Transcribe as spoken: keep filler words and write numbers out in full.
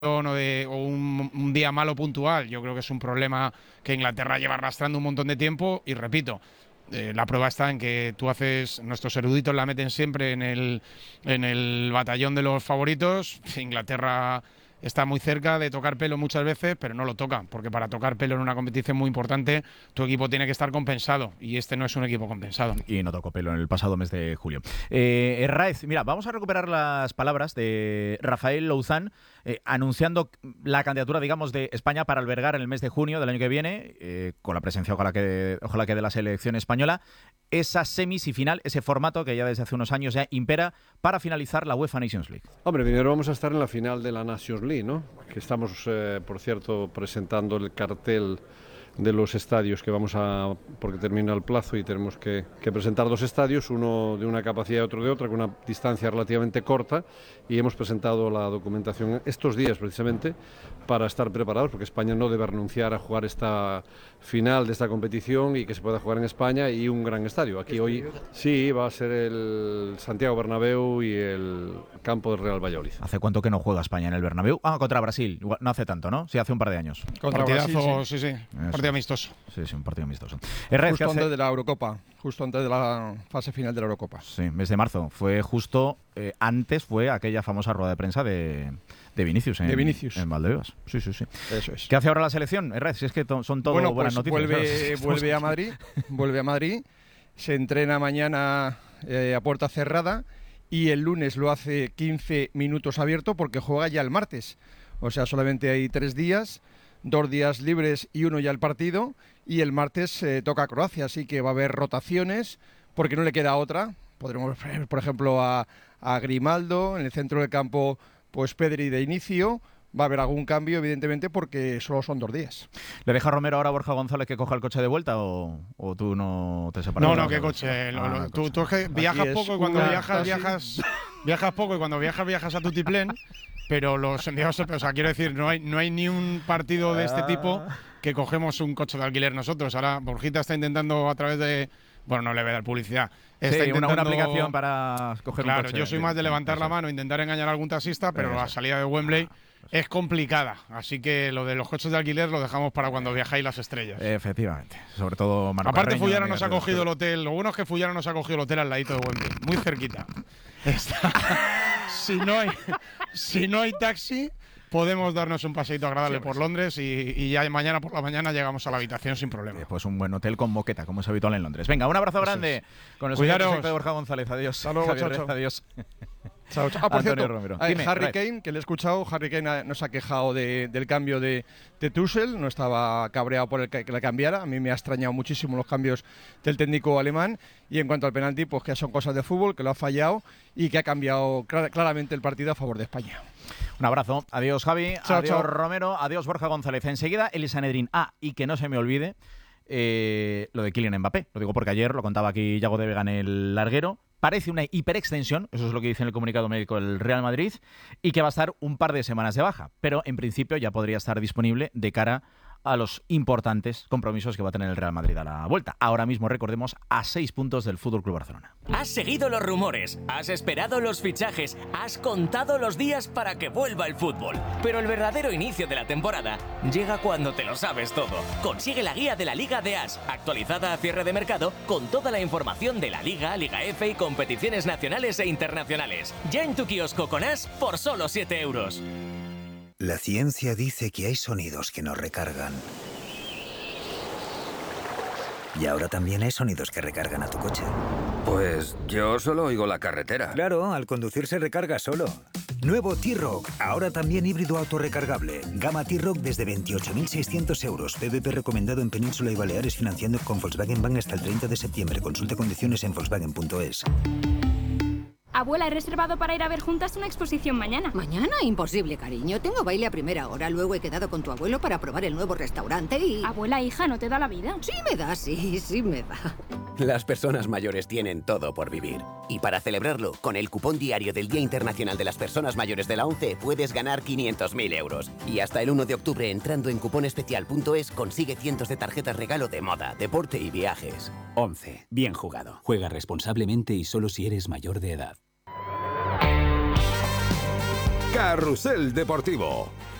o, de, o un, un día malo puntual. Yo creo que es un problema que Inglaterra lleva arrastrando un montón de tiempo y repito, eh, la prueba está en que tú haces, nuestros eruditos la meten siempre en el, en el batallón de los favoritos. Inglaterra está muy cerca de tocar pelo muchas veces, pero no lo toca, porque para tocar pelo en una competición muy importante tu equipo tiene que estar compensado y este no es un equipo compensado. Y no tocó pelo en el pasado mes de julio. Eh, Raez, mira, vamos a recuperar las palabras de Rafael Louzán eh, anunciando la candidatura, digamos, de España para albergar en el mes de junio del año que viene, eh, con la presencia, ojalá que, ojalá que de la selección española, esa semis y final, ese formato que ya desde hace unos años ya impera para finalizar la UEFA Nations League. Hombre, primero vamos a estar en la final de la Nations League, ¿no? Que estamos, eh, por cierto, presentando el cartel de los estadios que vamos a, porque termina el plazo y tenemos que, que presentar dos estadios, uno de una capacidad y otro de otra, con una distancia relativamente corta, y hemos presentado la documentación estos días precisamente para estar preparados, porque España no debe renunciar a jugar esta final de esta competición y que se pueda jugar en España y un gran estadio. Aquí hoy sí va a ser el Santiago Bernabéu y el campo del Real Valladolid. ¿Hace cuánto que no juega España en el Bernabéu? Ah, contra Brasil. Igual, no hace tanto, ¿no? Sí, hace un par de años. Contra Partidazo, sí, sí. sí. Partido amistoso. Sí, sí, un partido amistoso. Justo antes de la Eurocopa. Justo antes de la fase final de la Eurocopa. Sí, mes de marzo. Fue justo eh, antes, fue aquella famosa rueda de prensa de, de Vinicius en, de Vinicius. en Valdebebas. Sí, sí, sí. Eso es. ¿Qué hace ahora la selección? Red, si es que to, son todo bueno, buenas pues noticias. Vuelve, claro. vuelve a Madrid. Vuelve a Madrid. Se entrena mañana eh, a puerta cerrada y el lunes lo hace quince minutos abierto porque juega ya el martes. O sea, solamente hay tres días. Dos días libres y uno ya el partido, y el martes eh, toca Croacia, así que va a haber rotaciones porque no le queda otra. Podremos ver, por ejemplo, a, a Grimaldo en el centro del campo, pues Pedri de inicio. Va a haber algún cambio, evidentemente, porque solo son dos días. ¿Le deja Romero ahora a Borja González que coja el coche de vuelta o, o tú no te separas? No, no, ¿qué coche? Lo, ah, lo, tú, coche. tú es que viajas es poco y cuando una, viajas, casi. viajas viajas poco y cuando viajas, viajas a tutiplén. Pero los enviados, o sea, quiero decir, no hay, no hay ni un partido de este tipo que cogemos un coche de alquiler nosotros. Ahora Borjita está intentando a través de, bueno, no le voy a dar publicidad. Está sí, intentando, una, una aplicación para coger claro, un coche. Yo soy más de levantar la mano, intentar engañar a algún taxista, pero la salida de Wembley es complicada. Así que lo de los coches de alquiler lo dejamos para cuando viajáis las estrellas. Efectivamente, sobre todo Manu Aparte, Carreño, Fullana nos ha cogido pero... el hotel. Lo bueno es que Fullana nos ha cogido el hotel al ladito de Wembley, muy cerquita. Está. si no hay, si no hay taxi, podemos darnos un paseito agradable sí, por Londres y, y ya mañana por la mañana llegamos a la habitación sin problema. Pues un buen hotel con moqueta, como es habitual en Londres. Venga, un abrazo grande es. con el señor de Borja González. Adiós. Hasta luego, chao, chao. Adiós. Chao, chao. Ah, por Antonio cierto, Romero. eh, Dime, Harry Red. Kane, que le he escuchado, Harry Kane nos ha quejado de, del cambio de, de Tuchel, no estaba cabreado por el que, que le cambiara. A mí me ha extrañado muchísimo los cambios del técnico alemán. Y en cuanto al penalti, pues que son cosas de fútbol, que lo ha fallado y que ha cambiado clar- claramente el partido a favor de España. Un abrazo. Adiós, Javi. Chao, adiós, chao. Romero. Adiós, Borja González. Enseguida, el Sanedrín. Ah, y que no se me olvide eh, lo de Kylian Mbappé. Lo digo porque ayer lo contaba aquí Yago de Vega en el larguero. Parece una hiperextensión, eso es lo que dice en el comunicado médico del Real Madrid, y que va a estar un par de semanas de baja. Pero en principio ya podría estar disponible de cara a los importantes compromisos que va a tener el Real Madrid a la vuelta. Ahora mismo, recordemos, a seis puntos del F C Barcelona. Has seguido los rumores, has esperado los fichajes, has contado los días para que vuelva el fútbol. Pero el verdadero inicio de la temporada llega cuando te lo sabes todo. Consigue la guía de la Liga de As, actualizada a cierre de mercado, con toda la información de la Liga, Liga F y competiciones nacionales e internacionales. Ya en tu kiosco con As por solo siete euros. La ciencia dice que hay sonidos que nos recargan. Y ahora también hay sonidos que recargan a tu coche. Pues yo solo oigo la carretera. Claro, al conducir se recarga solo. Nuevo T-Rock, ahora también híbrido autorrecargable. Gama T-Rock desde veintiocho mil seiscientos euros. P V P recomendado en Península y Baleares financiando con Volkswagen Bank hasta el treinta de septiembre. Consulte condiciones en volkswagen punto es. Abuela, he reservado para ir a ver juntas una exposición mañana. ¿Mañana? Imposible, cariño. Tengo baile a primera hora. Luego he quedado con tu abuelo para probar el nuevo restaurante y... Abuela, hija, ¿no te da la vida? Sí me da, sí, sí me da. Las personas mayores tienen todo por vivir. Y para celebrarlo, con el cupón diario del Día Internacional de las Personas Mayores de la ONCE puedes ganar quinientos mil euros. Y hasta el uno de octubre, entrando en cuponespecial punto es, consigue cientos de tarjetas regalo de moda, deporte y viajes. ONCE. Bien jugado. Juega responsablemente y solo si eres mayor de edad. Carrusel Deportivo.